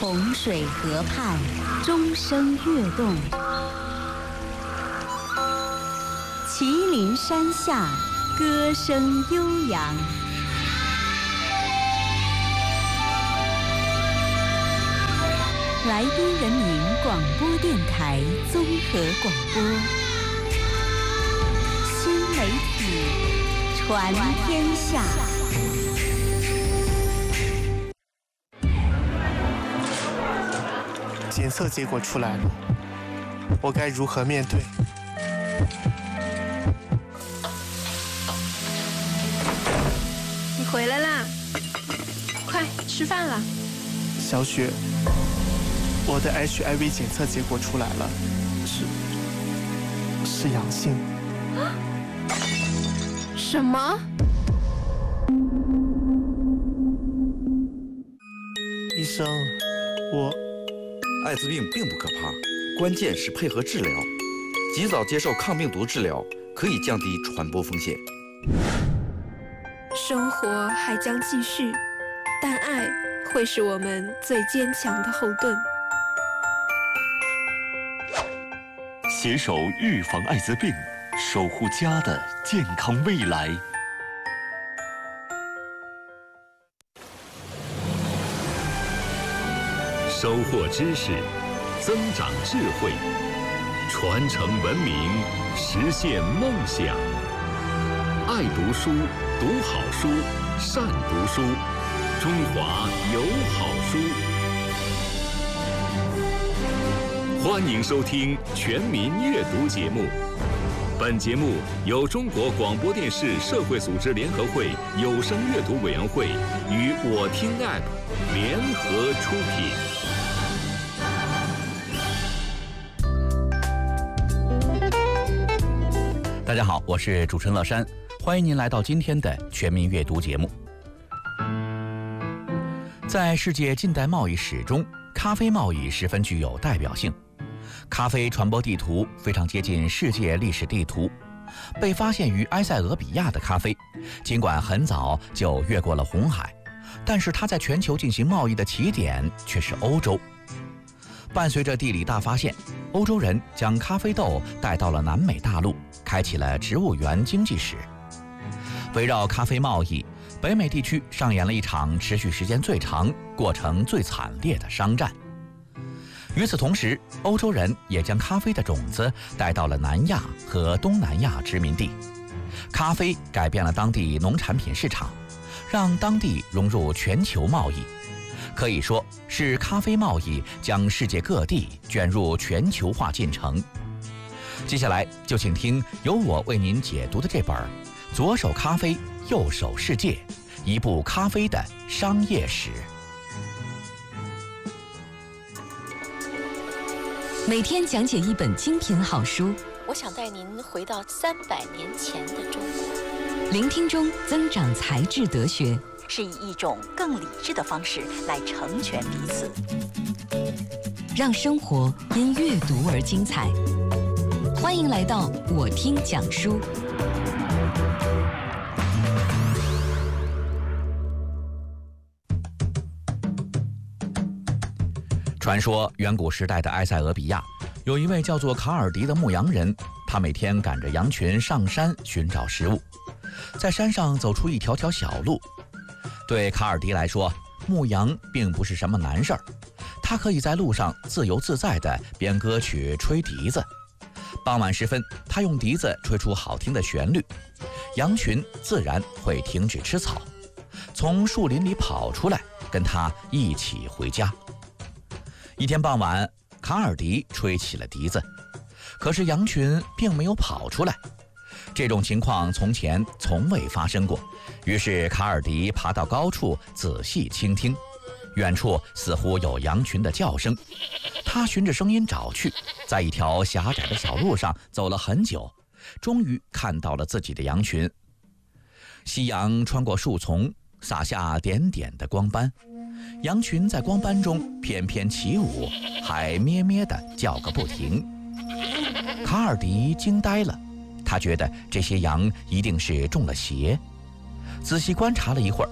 洪水河畔，钟声跃动；祁连山下，歌声悠扬。莱宾人民广播电台综合广播，新媒体传天下。 检测结果出来了，我该如何面对？ 你回来啦，快吃饭了。 小雪，我的 HIV 检测结果出来了，是阳性。 什么？ 医生， 艾滋病并不可怕，关键是配合治疗。及早接受抗病毒治疗，可以降低传播风险。 生活还将继续，但爱会是我们最坚强的后盾。 携手预防艾滋病，守护家的健康未来。收获知识，增长智慧，传承文明，实现梦想。爱读书，读好书，善读书，中华有好书。欢迎收听《全民阅读》节目。本节目由中国广播电视社会组织联合会有声阅读委员会与我听 App 联合出品。 大家好，我是主持人乐山，欢迎您来到今天的全民阅读节目。在世界近代贸易史中，咖啡贸易十分具有代表性。咖啡传播地图非常接近世界历史地图。被发现于埃塞俄比亚的咖啡，尽管很早就越过了红海，但是它在全球进行贸易的起点却是欧洲。伴随着地理大发现，欧洲人将咖啡豆带到了南美大陆，开启了植物园经济史。围绕咖啡贸易，北美地区上演了一场持续时间最长、过程最惨烈的商战。与此同时，欧洲人也将咖啡的种子带到了南亚和东南亚殖民地。咖啡改变了当地农产品市场，让当地融入全球贸易。可以说是咖啡贸易将世界各地卷入全球化进程。接下来就请听由我为您解读的这本《左手咖啡，右手世界》，一部咖啡的商业史。 每天讲解一本精品好书， 我想带您回到300年前的中国， 聆听中增长才智德学， 是以一种更理智的方式来成全彼此， 让生活因阅读而精彩。欢迎来到我听讲书。 传说远古时代的埃塞俄比亚有一位叫做卡尔迪的牧羊人，他每天赶着羊群上山寻找食物，在山上走出一条条小路。对卡尔迪来说，牧羊并不是什么难事儿，他可以在路上自由自在地编歌曲吹笛子。傍晚时分，他用笛子吹出好听的旋律，羊群自然会停止吃草，从树林里跑出来跟他一起回家。一天傍晚，卡尔迪吹起了笛子，可是羊群并没有跑出来。这种情况从前从未发生过，于是卡尔迪爬到高处仔细倾听，远处似乎有羊群的叫声。他循着声音找去，在一条狭窄的小路上走了很久，终于看到了自己的羊群。夕阳穿过树丛，洒下点点的光斑，羊群在光斑中翩翩起舞，还咩咩地叫个不停。卡尔迪惊呆了，他觉得这些羊一定是中了邪。仔细观察了一会儿，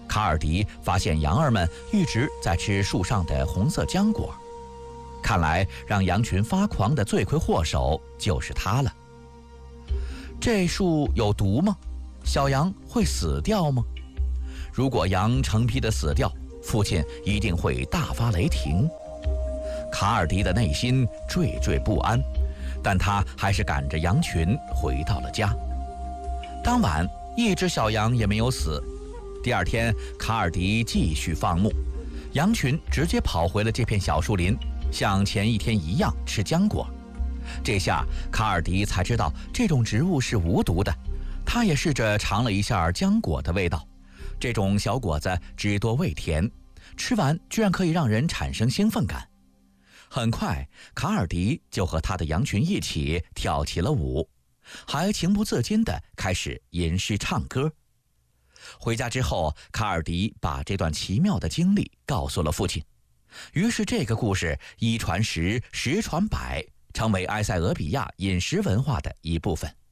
卡尔迪发现羊儿们一直在吃树上的红色浆果，看来让羊群发狂的罪魁祸首就是他了。这树有毒吗？小羊会死掉吗？如果羊成批的死掉，父亲一定会大发雷霆。卡尔迪的内心惴惴不安，但他还是赶着羊群回到了家。当晚，一只小羊也没有死。第二天，卡尔迪继续放牧，羊群直接跑回了这片小树林，像前一天一样吃浆果。这下卡尔迪才知道这种植物是无毒的，他也试着尝了一下浆果的味道。这种小果子汁多味甜，吃完居然可以让人产生兴奋感。很快，卡尔迪就和他的羊群一起跳起了舞，还情不自禁地开始吟诗唱歌。回家之后，卡尔迪把这段奇妙的经历告诉了父亲，于是这个故事一传十，十传百，成为埃塞俄比亚饮食文化的一部分。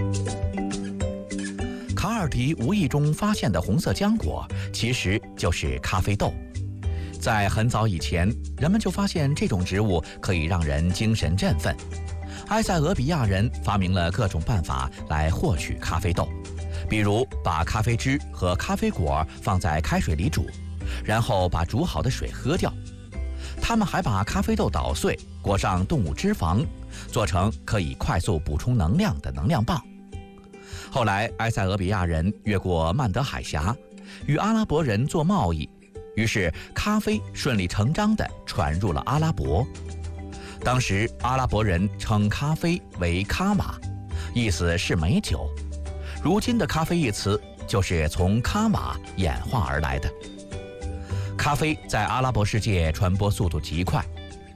卡尔迪无意中发现的红色浆果，其实就是咖啡豆。在很早以前，人们就发现这种植物可以让人精神振奋。埃塞俄比亚人发明了各种办法来获取咖啡豆，比如把咖啡汁和咖啡果放在开水里煮，然后把煮好的水喝掉。他们还把咖啡豆捣碎，裹上动物脂肪，做成可以快速补充能量的能量棒。后来，埃塞俄比亚人越过曼德海峡，与阿拉伯人做贸易，于是咖啡顺理成章地传入了阿拉伯。当时阿拉伯人称咖啡为卡玛，意思是美酒。如今的咖啡一词就是从卡玛演化而来的。咖啡在阿拉伯世界传播速度极快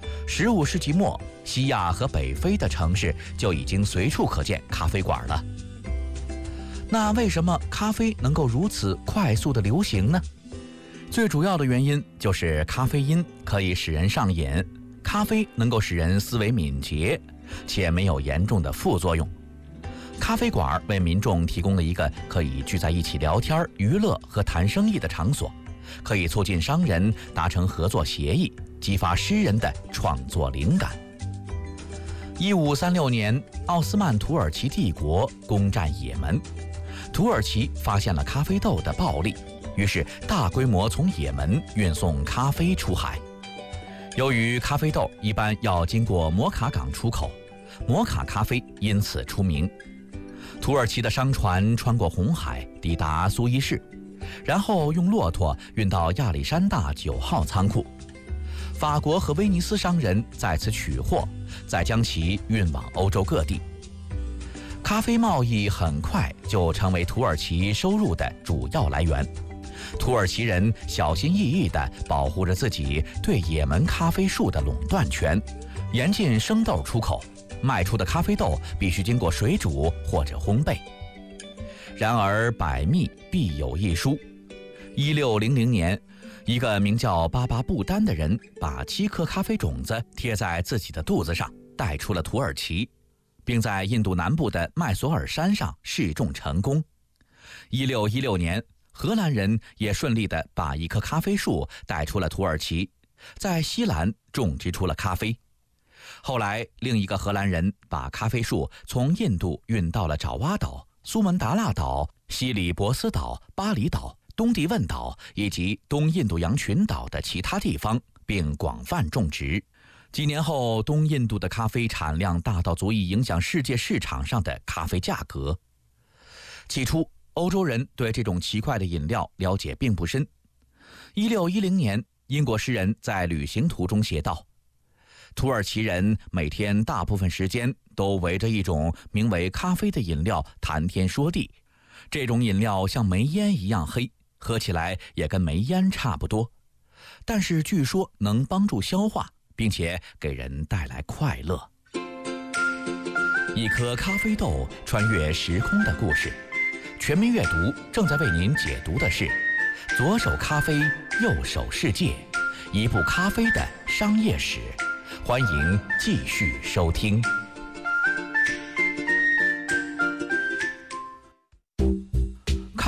，15世纪末，西亚和北非的城市就已经随处可见咖啡馆了。那为什么咖啡能够如此快速的流行呢？最主要的原因就是咖啡因可以使人上瘾，咖啡能够使人思维敏捷，且没有严重的副作用。咖啡馆为民众提供了一个可以聚在一起聊天、娱乐和谈生意的场所，可以促进商人达成合作协议，激发诗人的创作灵感。1536年，奥斯曼土耳其帝国攻占也门，土耳其发现了咖啡豆的暴利，于是大规模从也门运送咖啡出海。由于咖啡豆一般要经过摩卡港出口，摩卡咖啡因此出名。土耳其的商船穿过红海，抵达苏伊士，然后用骆驼运到亚历山大9号仓库。法国和威尼斯商人在此取货，再将其运往欧洲各地。咖啡贸易很快就成为土耳其收入的主要来源。土耳其人小心翼翼地保护着自己对也门咖啡树的垄断权，严禁生豆出口，卖出的咖啡豆必须经过水煮或者烘焙。然而百密必有一疏。1600年，一个名叫巴巴布丹的人把7颗咖啡种子贴在自己的肚子上，带出了土耳其，并在印度南部的麦索尔山上试种成功。1616年，荷兰人也顺利地把一棵咖啡树带出了土耳其，在西兰种植出了咖啡。后来，另一个荷兰人把咖啡树从印度运到了爪哇岛、苏门答腊岛、西里伯斯岛、巴厘岛、东帝汶岛以及东印度洋群岛的其他地方，并广泛种植。几年后，东印度的咖啡产量大到足以影响世界市场上的咖啡价格。起初，欧洲人对这种奇怪的饮料了解并不深。1610年，英国诗人在旅行途中写道：土耳其人每天大部分时间都围着一种名为咖啡的饮料谈天说地，这种饮料像煤烟一样黑，喝起来也跟煤烟差不多，但是据说能帮助消化，并且给人带来快乐。一颗咖啡豆穿越时空的故事，全民阅读正在为您解读的是左手咖啡，右手世界，一部咖啡的商业史。欢迎继续收听。咖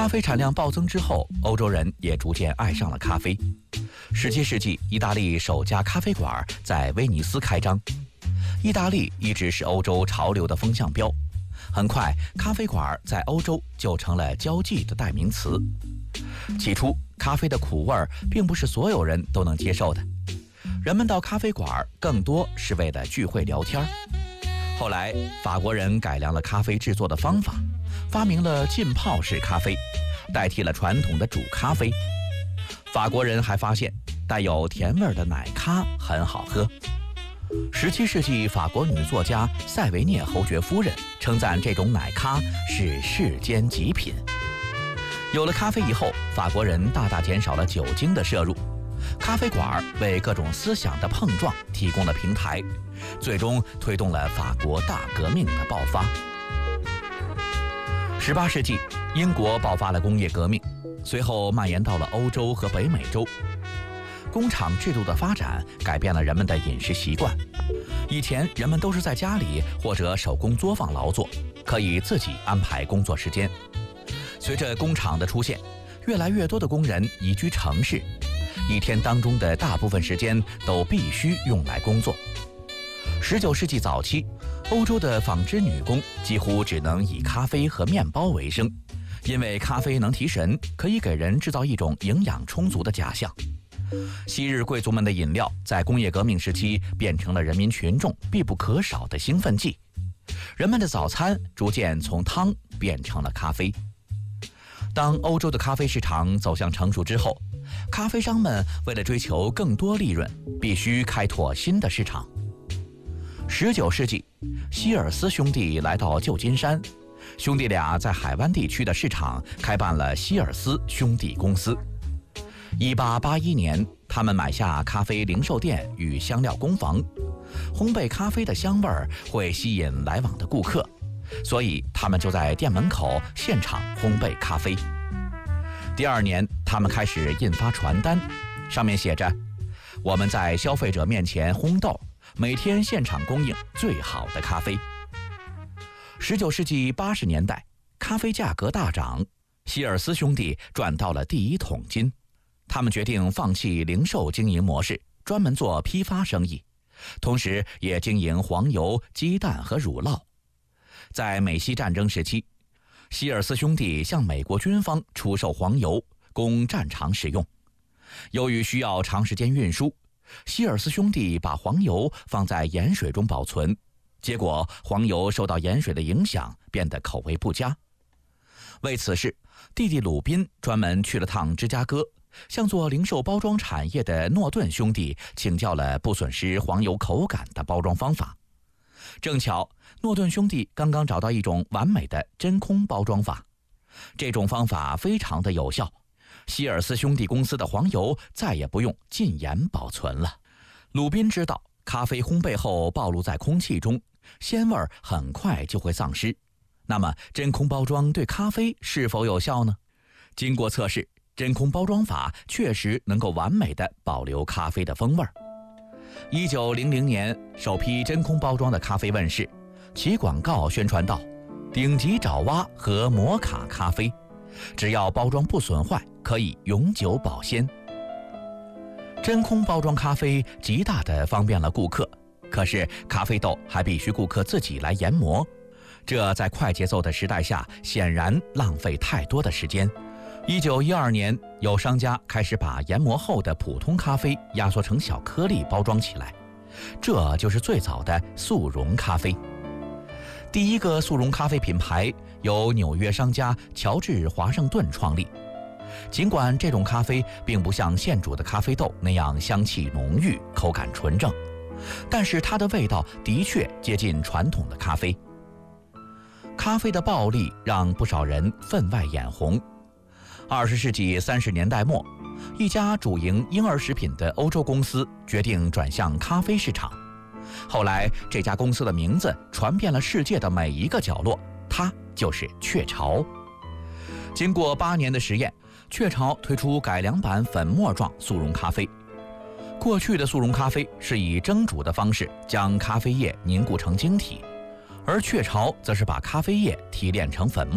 咖啡产量暴增之后，欧洲人也逐渐爱上了咖啡。17世纪，意大利首家咖啡馆在威尼斯开张。意大利一直是欧洲潮流的风向标，很快，咖啡馆在欧洲就成了交际的代名词。起初，咖啡的苦味并不是所有人都能接受的，人们到咖啡馆更多是为了聚会聊天。后来，法国人改良了咖啡制作的方法，发明了浸泡式咖啡，代替了传统的煮咖啡。法国人还发现，带有甜味的奶咖很好喝。17世纪，法国女作家塞维涅侯爵夫人称赞这种奶咖是世间极品。有了咖啡以后，法国人大大减少了酒精的摄入，咖啡馆为各种思想的碰撞提供了平台，最终推动了法国大革命的爆发。18世纪，英国爆发了工业革命，随后蔓延到了欧洲和北美洲。工厂制度的发展改变了人们的饮食习惯。以前人们都是在家里或者手工作坊劳作，可以自己安排工作时间。随着工厂的出现，越来越多的工人移居城市，一天当中的大部分时间都必须用来工作。19世纪早期，欧洲的纺织女工几乎只能以咖啡和面包为生，因为咖啡能提神，可以给人制造一种营养充足的假象。昔日贵族们的饮料在工业革命时期变成了人民群众必不可少的兴奋剂，人们的早餐逐渐从汤变成了咖啡。当欧洲的咖啡市场走向成熟之后，咖啡商们为了追求更多利润，必须开拓新的市场。19世纪，希尔斯兄弟来到旧金山，兄弟俩在海湾地区的市场开办了希尔斯兄弟公司。1881年，他们买下咖啡零售店与香料工坊，烘焙咖啡的香味会吸引来往的顾客，所以他们就在店门口现场烘焙咖啡。第2年，他们开始印发传单，上面写着：“我们在消费者面前烘豆，每天现场供应最好的咖啡。”19世纪80年代，咖啡价格大涨，希尔斯兄弟赚到了第一桶金。他们决定放弃零售经营模式，专门做批发生意，同时也经营黄油、鸡蛋和乳酪。在美西战争时期，希尔斯兄弟向美国军方出售黄油，供战场使用。由于需要长时间运输，希尔斯兄弟把黄油放在盐水中保存，结果黄油受到盐水的影响，变得口味不佳。为此事，弟弟鲁宾专门去了趟芝加哥，向做零售包装产业的诺顿兄弟请教了不损失黄油口感的包装方法。正巧，诺顿兄弟刚刚找到一种完美的真空包装法，这种方法非常的有效。希尔斯兄弟公司的黄油再也不用禁盐保存了。鲁宾知道，咖啡烘焙后暴露在空气中，鲜味很快就会丧失。那么，真空包装对咖啡是否有效呢？经过测试，真空包装法确实能够完美地保留咖啡的风味。1900年，首批真空包装的咖啡问世，其广告宣传道：“顶级爪哇和摩卡咖啡，只要包装不损坏，可以永久保鲜。”真空包装咖啡极大地方便了顾客，可是咖啡豆还必须顾客自己来研磨，这在快节奏的时代下显然浪费太多的时间。1912年，有商家开始把研磨后的普通咖啡压缩成小颗粒包装起来，这就是最早的速溶咖啡。第一个速溶咖啡品牌由纽约商家乔治·华盛顿创立。尽管这种咖啡并不像现煮的咖啡豆那样香气浓郁、口感纯正，但是它的味道的确接近传统的咖啡。咖啡的暴利让不少人分外眼红。20世纪30年代末，一家主营婴儿食品的欧洲公司决定转向咖啡市场。后来，这家公司的名字传遍了世界的每一个角落，它就是雀巢。经过8年的实验，雀巢推出改良版粉末状速溶咖啡。过去的速溶咖啡是以蒸煮的方式将咖啡液凝固成晶体，而雀巢则是把咖啡液提炼成粉末，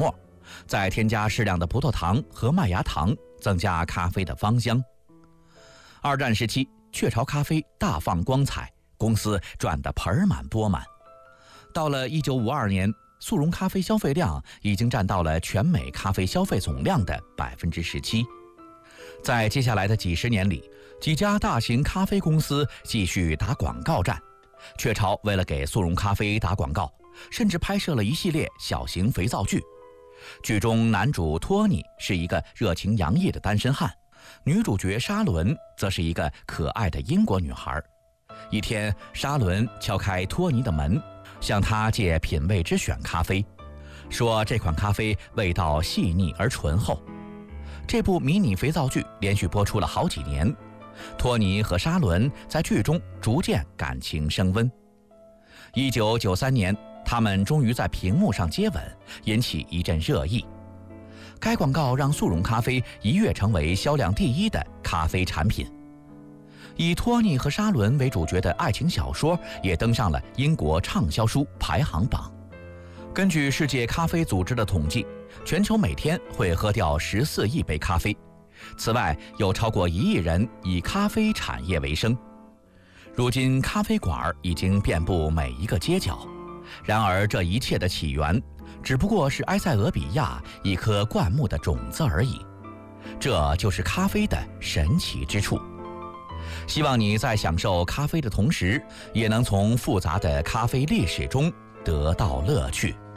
再添加适量的葡萄糖和麦芽糖，增加咖啡的芳香。二战时期，雀巢咖啡大放光彩，公司赚得盆满钵满。到了1952年，速溶咖啡消费量已经占到了全美咖啡消费总量的17%。在接下来的几十年里，几家大型咖啡公司继续打广告战。雀巢为了给速溶咖啡打广告，甚至拍摄了一系列小型肥皂剧。剧中男主托尼是一个热情洋溢的单身汉，女主角沙伦则是一个可爱的英国女孩。一天，沙伦敲开托尼的门，向他借品味之选咖啡，说这款咖啡味道细腻而醇厚。这部迷你肥皂剧连续播出了好几年，托尼和沙伦在剧中逐渐感情升温。1993年，他们终于在屏幕上接吻，引起一阵热议。该广告让速溶咖啡一跃成为销量第1的咖啡产品。以托尼和沙伦为主角的爱情小说也登上了英国畅销书排行榜。根据世界咖啡组织的统计，全球每天会喝掉14亿杯咖啡。此外，有超过1亿人以咖啡产业为生。如今，咖啡馆已经遍布每一个街角。然而，这一切的起源，只不过是埃塞俄比亚一颗灌木的种子而已。这就是咖啡的神奇之处。希望你在享受咖啡的同时，也能从复杂的咖啡历史中得到乐趣。